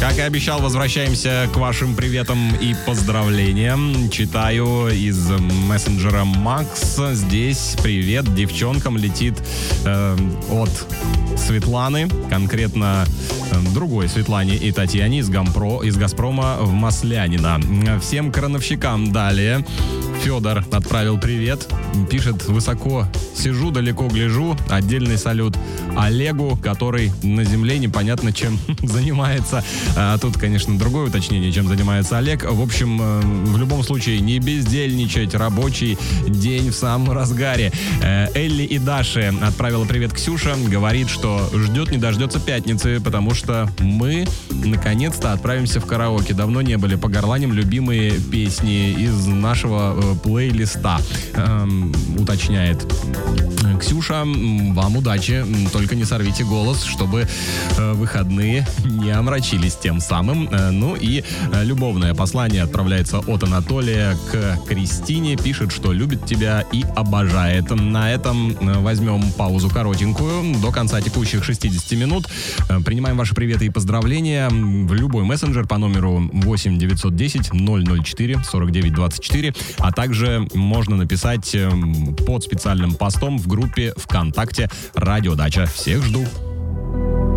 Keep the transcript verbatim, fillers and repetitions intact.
Как и обещал, возвращаемся к вашим приветам и поздравлениям. Читаю из мессенджера Макс. Здесь привет девчонкам летит э, от Светланы, конкретно э, другой Светлане и Татьяне из, Гампро, из Газпрома в Маслянина. Всем крановщикам далее. Федор отправил привет. Пишет: высоко сижу, далеко гляжу. Отдельный салют Олегу, который на земле непонятно чем занимается. А тут, конечно, другое уточнение, чем занимается Олег. В общем, в любом случае, не бездельничать. Рабочий день в самом разгаре. Элли и Даше отправила привет Ксюша. Говорит, что ждет не дождется пятницы, потому что мы наконец-то отправимся в караоке. Давно не были. Погорланим любимые песни из нашего э, плейлиста. Эм, уточняет Ксюша. Вам удачи. Только не сорвите голос, чтобы э, выходные не омрачились тем самым. Э, ну и э, любовное послание отправляется от Анатолия к Кристине. Пишет, что любит тебя и обожает. На этом э, возьмем паузу коротенькую до конца текущих шестидесяти минут. Э, принимаем ваши приветы и поздравления в любой мессенджер по номеру восемь девятьсот десять ноль ноль четыре сорок девять двадцать четыре, а также можно написать э, под специальным постом в группе ВКонтакте «Радио Дача». Всех жду.